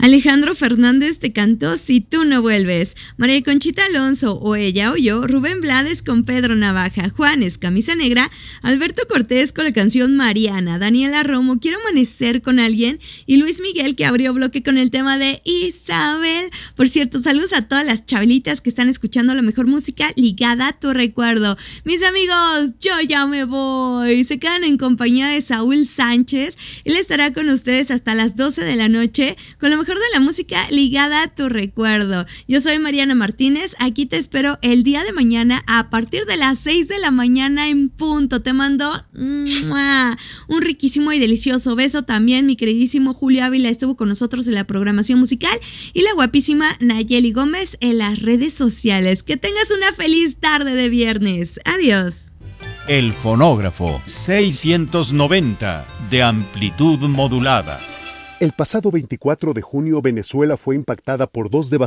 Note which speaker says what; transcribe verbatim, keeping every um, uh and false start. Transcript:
Speaker 1: Alejandro Fernández te cantó Si tú no vuelves. María Conchita Alonso, O ella o yo. Rubén Blades con Pedro Navaja. Juanes, Camisa Negra. Alberto Cortés con la canción Mariana. Daniela Romo, Quiero amanecer con alguien. Y Luis Miguel, que abrió bloque con el tema de Isabel. Por cierto, saludos a todas las chavelitas que están escuchando la mejor música ligada a tu recuerdo. Mis amigos, yo ya me voy. Se quedan en compañía de Saúl Sánchez. Él estará con ustedes hasta las doce de la noche con lo mejor de la música ligada a tu recuerdo. Yo soy Mariana Martínez, aquí te espero el día de mañana a partir de las seis de la mañana en punto. Te mando ¡mua! Un riquísimo y delicioso beso también. Mi queridísimo Julio Ávila estuvo con nosotros en la programación musical y la guapísima Nayeli Gómez en las redes sociales. Que tengas una feliz tarde de viernes. Adiós.
Speaker 2: El fonógrafo seiscientos noventa de amplitud modulada.
Speaker 3: El pasado veinticuatro de junio, Venezuela fue impactada por dos devastadoras